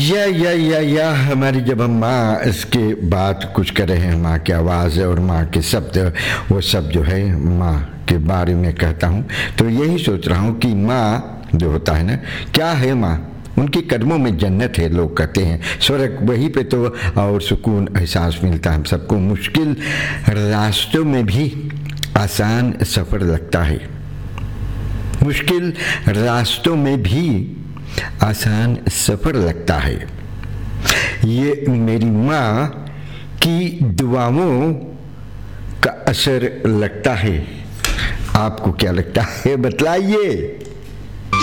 या हमारी जब हम माँ इसके बाद कुछ कर रहे हैं, माँ की आवाज़ और माँ के शब्द, वो सब जो है माँ के बारे में कहता हूँ, तो यही सोच रहा हूँ कि माँ जो होता है ना, क्या है माँ, उनके कदमों में जन्नत है। लोग कहते हैं स्वर्ग वहीं पे तो, और सुकून एहसास मिलता है हम सबको। मुश्किल रास्तों में भी आसान सफ़र लगता है, मुश्किल रास्तों में भी आसान सफ़र लगता है। ये मेरी माँ की दुआओं का असर लगता है। आपको क्या लगता है, बतलाइए।